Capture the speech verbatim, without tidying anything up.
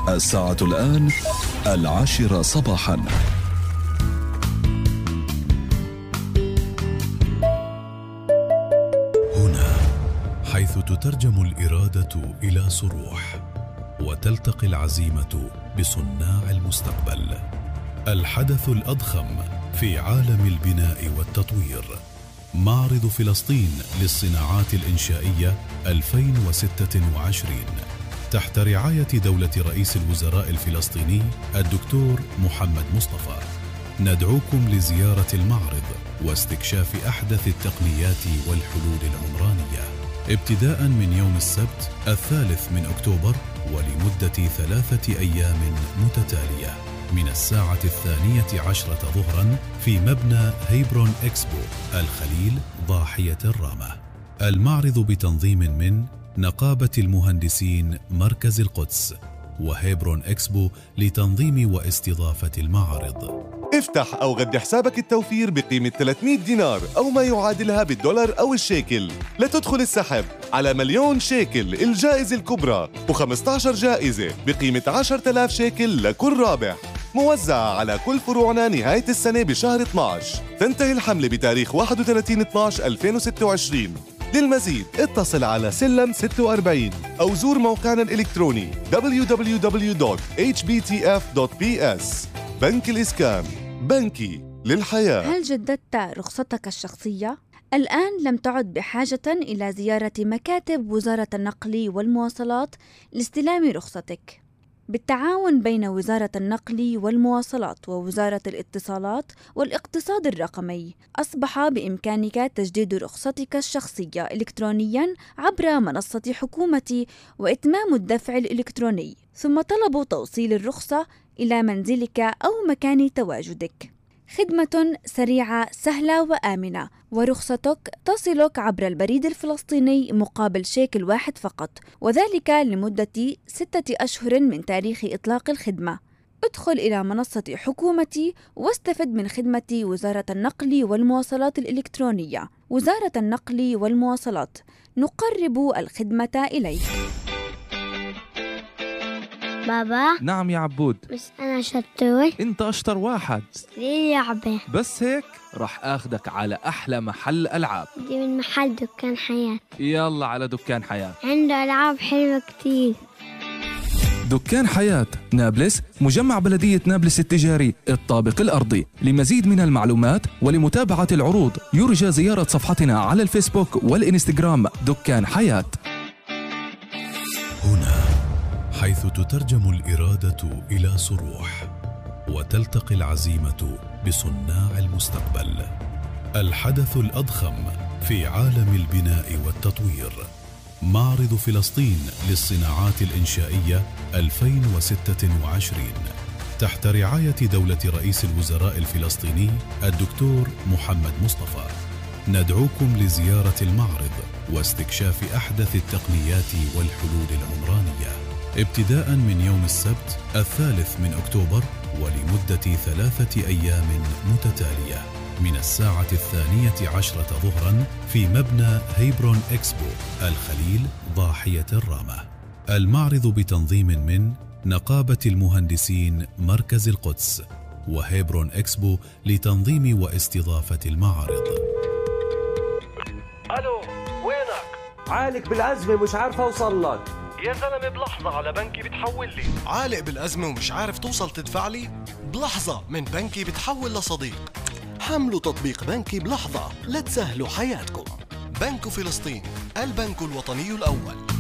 الساعة الآن العاشرة صباحا. هنا حيث تترجم الإرادة إلى صروح وتلتقي العزيمة بصناع المستقبل. الحدث الأضخم في عالم البناء والتطوير، معرض فلسطين للصناعات الإنشائية ألفين وستة وعشرين، تحت رعاية دولة رئيس الوزراء الفلسطيني الدكتور محمد مصطفى. ندعوكم لزيارة المعرض واستكشاف أحدث التقنيات والحلول العمرانية، ابتداء من يوم السبت الثالث من أكتوبر ولمدة ثلاثة أيام متتالية، من الساعة الثانية عشرة ظهرا في مبنى هيبرون إكسبو الخليل ضاحية الرامة. المعرض بتنظيم من نقابة المهندسين مركز القدس وهيبرون إكسبو لتنظيم واستضافة المعرض. افتح أو غد حسابك التوفير بقيمة ثلاثمئة دينار أو ما يعادلها بالدولار أو الشيكل لتدخل السحب على مليون شيكل الجائزة الكبرى وخمسة عشر جائزة بقيمة عشرة آلاف شيكل لكل رابح، موزعة على كل فروعنا نهاية السنة بشهر اثني عشر. تنتهي الحملة بتاريخ واحد وثلاثين اثني عشر ألفين وستة وعشرين. للمزيد اتصل على سلم ستة وأربعين أو زور موقعنا الإلكتروني دبليو دبليو دبليو دوت إتش بي تي إف دوت بي إس. بنك الإسكان، بنكي للحياة. هل جددت رخصتك الشخصية؟ الآن لم تعد بحاجة إلى زيارة مكاتب وزارة النقل والمواصلات لاستلام رخصتك. بالتعاون بين وزارة النقل والمواصلات ووزارة الاتصالات والاقتصاد الرقمي، أصبح بإمكانك تجديد رخصتك الشخصية إلكترونياً عبر منصة حكومتي وإتمام الدفع الإلكتروني، ثم طلب توصيل الرخصة إلى منزلك أو مكان تواجدك. خدمة سريعة سهلة وآمنة، ورخصتك تصلك عبر البريد الفلسطيني مقابل شيكل واحد فقط، وذلك لمدة ستة أشهر من تاريخ إطلاق الخدمة. ادخل إلى منصة حكومتي واستفد من خدمة وزارة النقل والمواصلات الإلكترونية. وزارة النقل والمواصلات، نقرب الخدمة إليك. بابا. نعم يا عبود. بس أنا شطور. أنت أشطر واحد. ليه لعبة؟ بس هيك رح أخدك على أحلى محل ألعاب. دي من محل دكان حياة. يلا على دكان حياة، عنده ألعاب حلوة كتير. دكان حياة نابلس، مجمع بلدية نابلس التجاري الطابق الأرضي. لمزيد من المعلومات ولمتابعة العروض يرجى زيارة صفحتنا على الفيسبوك والإنستغرام دكان حياة. هنا حيث تترجم الإرادة إلى صروح وتلتقي العزيمة بصناع المستقبل. الحدث الأضخم في عالم البناء والتطوير، معرض فلسطين للصناعات الإنشائية ألفين وستة وعشرين، تحت رعاية دولة رئيس الوزراء الفلسطيني الدكتور محمد مصطفى. ندعوكم لزيارة المعرض واستكشاف أحدث التقنيات والحلول العمرانية، ابتداء من يوم السبت الثالث من أكتوبر ولمدة ثلاثة أيام متتالية، من الساعة الثانية عشرة ظهرا في مبنى هيبرون إكسبو الخليل ضاحية الرامة. المعرض بتنظيم من نقابة المهندسين مركز القدس وهيبرون إكسبو لتنظيم واستضافة المعرض. ألو، وينك؟ عالق بالأزمة مش عارف أوصل لك. يا زلمة بلحظة على بنكي بتحول لي. عالق بالأزمة ومش عارف توصل تدفع لي؟ بلحظة من بنكي بتحول لصديق. حملوا تطبيق بنكي بلحظة لتسهلوا حياتكم. بنك فلسطين، البنك الوطني الأول.